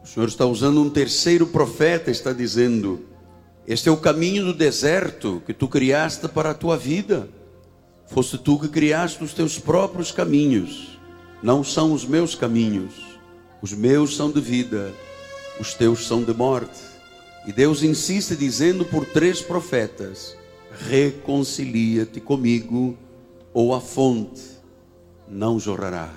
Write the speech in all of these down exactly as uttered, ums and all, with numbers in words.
Senhor está usando um terceiro profeta, está dizendo: este é o caminho do deserto que tu criaste para a tua vida. Foste tu que criaste os teus próprios caminhos. Não são os meus caminhos. Os meus são de vida, os teus são de morte. E Deus insiste dizendo por três profetas: reconcilia-te comigo, ou a fonte não jorrará.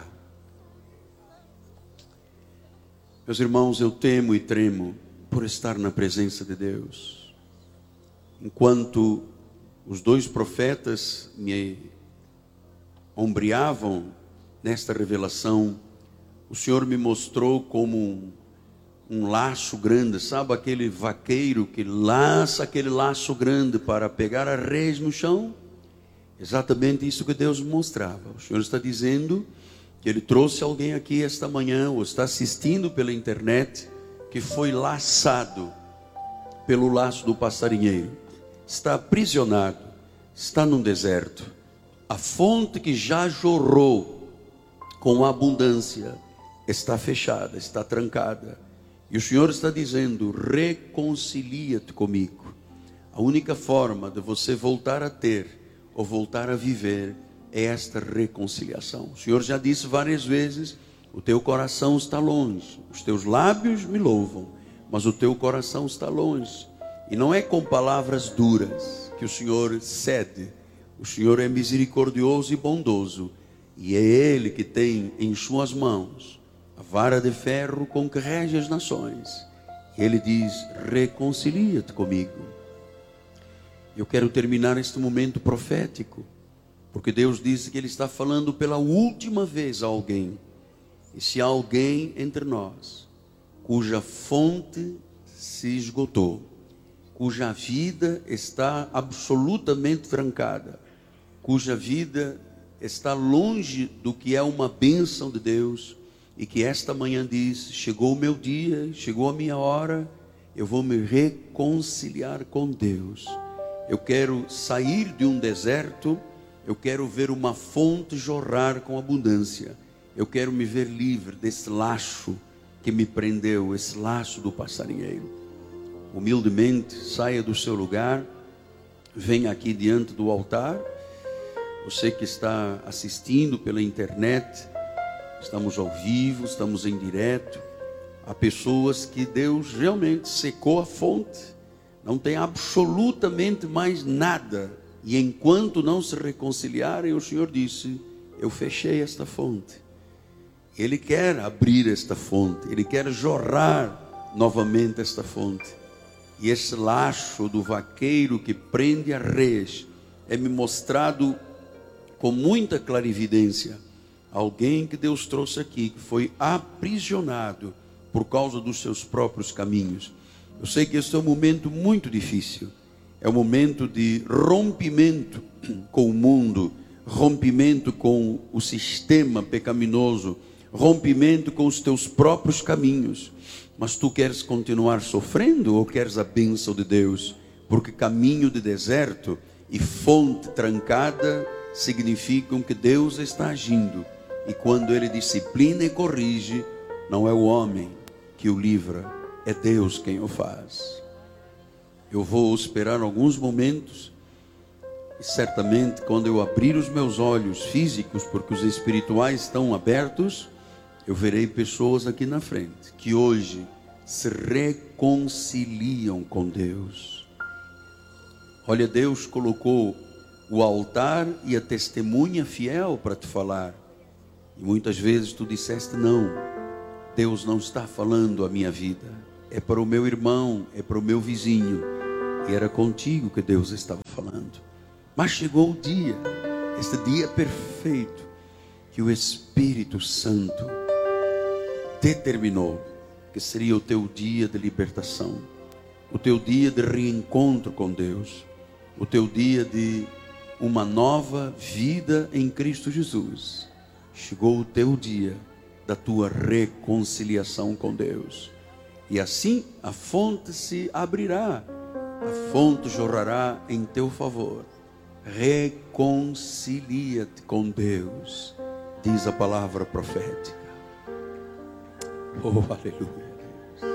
Meus irmãos, eu temo e tremo por estar na presença de Deus. Enquanto os dois profetas me ombreavam nesta revelação, o Senhor me mostrou como um, um laço grande, sabe aquele vaqueiro que laça aquele laço grande para pegar a res no chão? Exatamente isso que Deus me mostrava. O Senhor está dizendo que Ele trouxe alguém aqui esta manhã, ou está assistindo pela internet, que foi laçado pelo laço do passarinheiro. Está aprisionado, está num deserto. A fonte que já jorrou com abundância está fechada, está trancada. E o Senhor está dizendo: reconcilia-te comigo. A única forma de você voltar a ter ou voltar a viver é esta reconciliação. O Senhor já disse várias vezes: o teu coração está longe, os teus lábios me louvam, mas o teu coração está longe. E não é com palavras duras que o Senhor cede. O Senhor é misericordioso e bondoso, e é Ele que tem em suas mãos a vara de ferro com que rege as nações. E Ele diz: reconcilia-te comigo. Eu quero terminar este momento profético, porque Deus disse que Ele está falando pela última vez a alguém. E se há alguém entre nós cuja fonte se esgotou, cuja vida está absolutamente trancada, cuja vida está longe do que é uma bênção de Deus, e que esta manhã diz: chegou o meu dia, chegou a minha hora, eu vou me reconciliar com Deus. Eu quero sair de um deserto, eu quero ver uma fonte jorrar com abundância. Eu quero me ver livre desse laço que me prendeu, esse laço do passarinheiro. Humildemente, saia do seu lugar, venha aqui diante do altar. Você que está assistindo pela internet, estamos ao vivo, estamos em direto. Há pessoas que Deus realmente secou a fonte, não tem absolutamente mais nada. E enquanto não se reconciliarem, o Senhor disse: eu fechei esta fonte. Ele quer abrir esta fonte, Ele quer jorrar novamente esta fonte. E esse laço do vaqueiro que prende a res é me mostrado com muita clarividência. Alguém que Deus trouxe aqui, que foi aprisionado por causa dos seus próprios caminhos. Eu sei que este é um momento muito difícil. É um momento de rompimento com o mundo, rompimento com o sistema pecaminoso, rompimento com os teus próprios caminhos. Mas tu queres continuar sofrendo ou queres a bênção de Deus? Porque caminho de deserto e fonte trancada significam que Deus está agindo. E quando Ele disciplina e corrige, não é o homem que o livra, é Deus quem o faz. Eu vou esperar alguns momentos, e certamente quando eu abrir os meus olhos físicos, porque os espirituais estão abertos, eu verei pessoas aqui na frente, que hoje se reconciliam com Deus. Olha, Deus colocou o altar e a testemunha fiel para te falar. E muitas vezes tu disseste: não, Deus não está falando a minha vida, é para o meu irmão, é para o meu vizinho. E era contigo que Deus estava falando. Mas chegou o dia, este dia perfeito, que o Espírito Santo determinou que seria o teu dia de libertação, o teu dia de reencontro com Deus, o teu dia de uma nova vida em Cristo Jesus. Chegou o teu dia da tua reconciliação com Deus. E assim a fonte se abrirá, a fonte jorrará em teu favor. Reconcilia-te com Deus, diz a palavra profética. Oh, aleluia, Deus.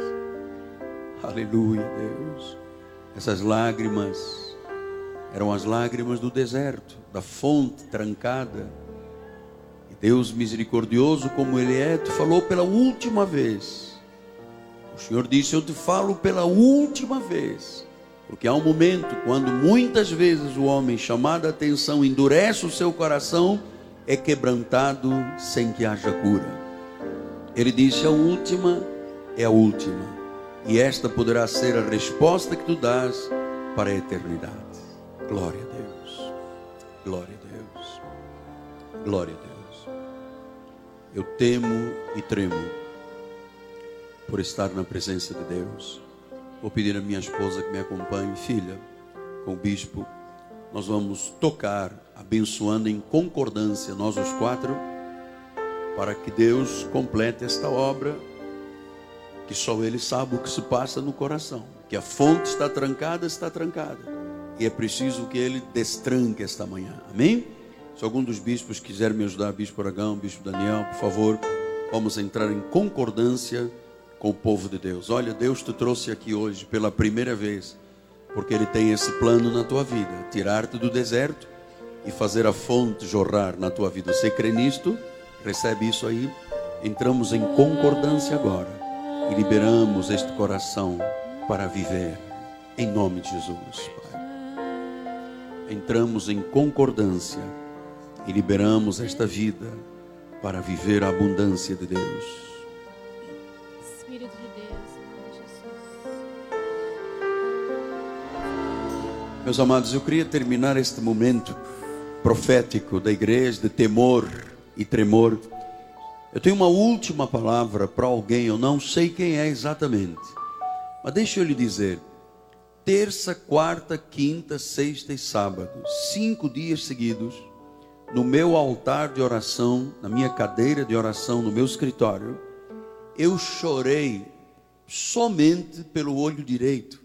Aleluia, Deus. Essas lágrimas eram as lágrimas do deserto, da fonte trancada. E Deus misericordioso como Ele é, te falou pela última vez. O Senhor disse: eu te falo pela última vez. Porque há um momento quando muitas vezes o homem, chamado a atenção, endurece o seu coração, é quebrantado sem que haja cura. Ele disse: a última é a última. E esta poderá ser a resposta que tu dás para a eternidade. Glória a Deus. Glória a Deus. Glória a Deus. Eu temo e tremo por estar na presença de Deus. Vou pedir à minha esposa que me acompanhe, filha, com o bispo. Nós vamos tocar, abençoando em concordância, nós os quatro, para que Deus complete esta obra, que só Ele sabe o que se passa no coração. Que a fonte está trancada, está trancada. E é preciso que Ele destranque esta manhã. Amém? Se algum dos bispos quiser me ajudar, bispo Aragão, bispo Daniel, por favor, vamos entrar em concordância com o povo de Deus. Olha, Deus te trouxe aqui hoje pela primeira vez, porque Ele tem esse plano na tua vida, tirar-te do deserto e fazer a fonte jorrar na tua vida. Você crê nisto? Recebe isso aí? Entramos em concordância agora e liberamos este coração para viver em nome de Jesus, Pai. Entramos em concordância e liberamos esta vida para viver a abundância de Deus. Espírito de Deus, Jesus. Meus amados, eu queria terminar este momento profético da igreja, de temor e tremor. Eu tenho uma última palavra para alguém, eu não sei quem é exatamente, mas deixa eu lhe dizer: terça, quarta, quinta, sexta e sábado, cinco dias seguidos, no meu altar de oração, na minha cadeira de oração, no meu escritório, eu chorei somente pelo olho direito.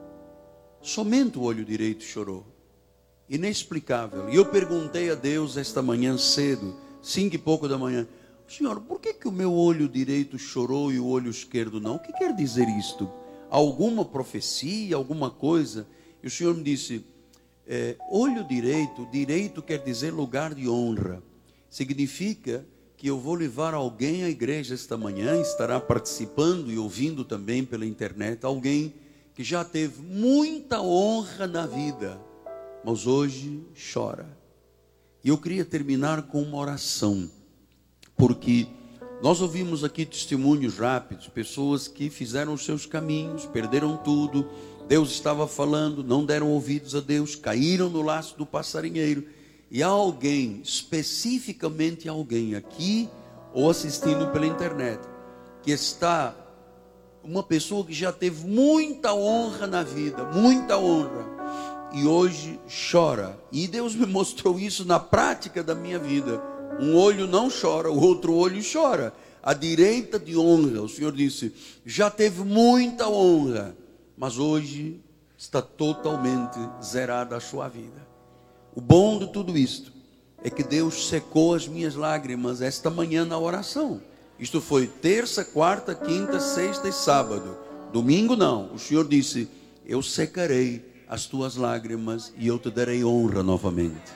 Somente o olho direito chorou. Inexplicável. E eu perguntei a Deus esta manhã cedo, cinco e pouco da manhã: Senhor, por que que o meu olho direito chorou e o olho esquerdo não? O que quer dizer isto? Alguma profecia, alguma coisa? E o Senhor me disse: é, olho direito, direito quer dizer lugar de honra. Significa que eu vou levar alguém à igreja esta manhã, estará participando e ouvindo também pela internet, alguém que já teve muita honra na vida, mas hoje chora. E eu queria terminar com uma oração, porque nós ouvimos aqui testemunhos rápidos, pessoas que fizeram os seus caminhos, perderam tudo, Deus estava falando, não deram ouvidos a Deus, caíram no laço do passarinheiro. E há alguém, especificamente alguém aqui ou assistindo pela internet, que está, uma pessoa que já teve muita honra na vida, muita honra, e hoje chora. E Deus me mostrou isso na prática da minha vida. Um olho não chora, o outro olho chora. A direita de honra, o Senhor disse, já teve muita honra, mas hoje está totalmente zerada a sua vida. O bom de tudo isto é que Deus secou as minhas lágrimas esta manhã na oração. Isto foi terça, quarta, quinta, sexta e sábado. Domingo não. O Senhor disse: eu secarei as tuas lágrimas e eu te darei honra novamente.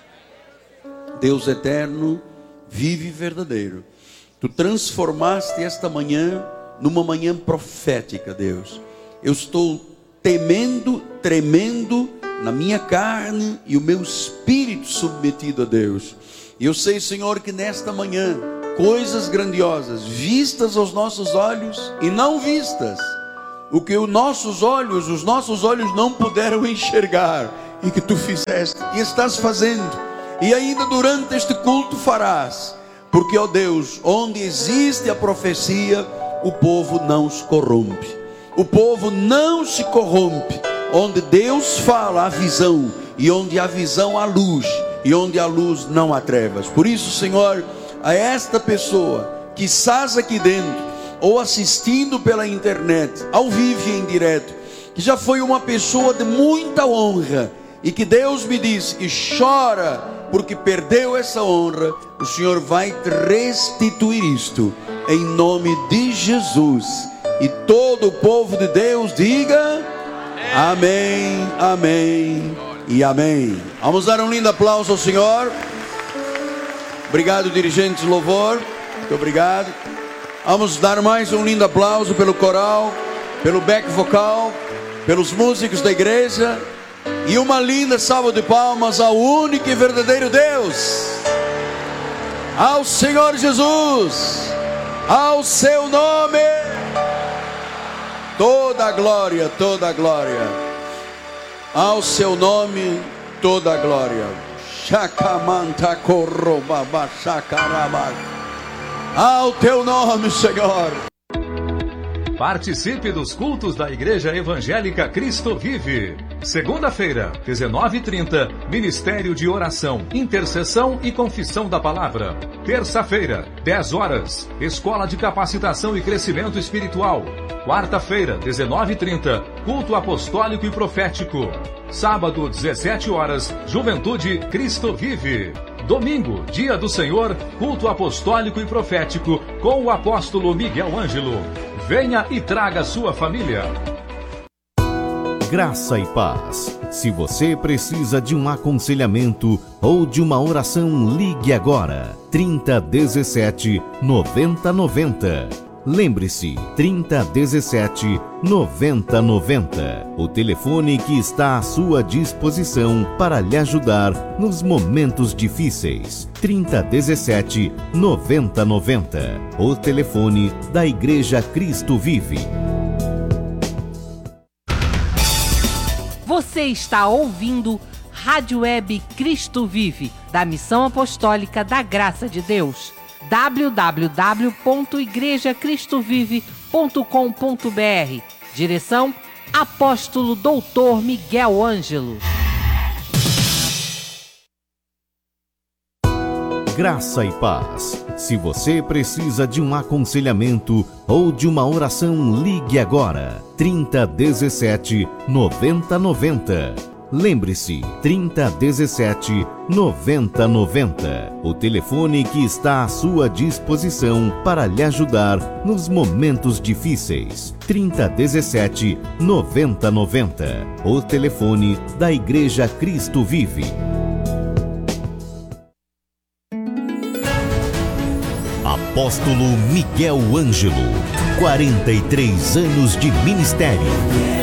Deus eterno, vive e verdadeiro, tu transformaste esta manhã numa manhã profética, Deus. Eu estou temendo, tremendo na minha carne e o meu espírito submetido a Deus. E eu sei, Senhor, que nesta manhã coisas grandiosas, vistas aos nossos olhos e não vistas, o que os nossos olhos, os nossos olhos não puderam enxergar, e que tu fizeste e estás fazendo, e ainda durante este culto farás, porque, ó Deus, onde existe a profecia, o povo não se corrompe, o povo não se corrompe. Onde Deus fala, há visão, e onde há visão, há luz, e onde há luz, não há trevas. Por isso, Senhor, a esta pessoa que estás aqui dentro, ou assistindo pela internet, ao vivo e em direto, que já foi uma pessoa de muita honra, e que Deus me disse, e chora, porque perdeu essa honra, o Senhor vai te restituir isto, em nome de Jesus. E todo o povo de Deus diga amém, amém e amém. Vamos dar um lindo aplauso ao Senhor. Obrigado, dirigentes de louvor. Muito obrigado. Vamos dar mais um lindo aplauso pelo coral, pelo back vocal, pelos músicos da igreja. E uma linda salva de palmas ao único e verdadeiro Deus, ao Senhor Jesus, ao seu nome toda a glória, toda a glória, ao seu nome toda a glória. Ao teu nome, Senhor. Participe dos cultos da Igreja Evangélica Cristo Vive. Segunda-feira, dezenove e trinta, Ministério de Oração, Intercessão e Confissão da Palavra. Terça-feira, dez horas, Escola de Capacitação e Crescimento Espiritual. Quarta-feira, dezenove e trinta, Culto Apostólico e Profético. Sábado, dezessete horas, Juventude Cristo Vive. Domingo, Dia do Senhor, Culto Apostólico e Profético com o Apóstolo Miguel Ângelo. Venha e traga sua família. Graça e paz. Se você precisa de um aconselhamento ou de uma oração, ligue agora. trinta dezessete, noventa noventa. Lembre-se, trinta dezessete, noventa noventa. O telefone que está à sua disposição para lhe ajudar nos momentos difíceis. trinta dezessete, noventa noventa. O telefone da Igreja Cristo Vive. Você está ouvindo Rádio Web Cristo Vive, da Missão Apostólica da Graça de Deus. w w w ponto igreja cristo vive ponto com ponto b r. Direção: Apóstolo doutor Miguel Ângelo. Graça e paz. Se você precisa de um aconselhamento ou de uma oração, ligue agora. trinta dezessete, noventa noventa. Lembre-se, trinta dezessete, noventa noventa. O telefone que está à sua disposição para lhe ajudar nos momentos difíceis. trinta dezessete, noventa noventa. O telefone da Igreja Cristo Vive. Apóstolo Miguel Ângelo, quarenta e três anos de ministério.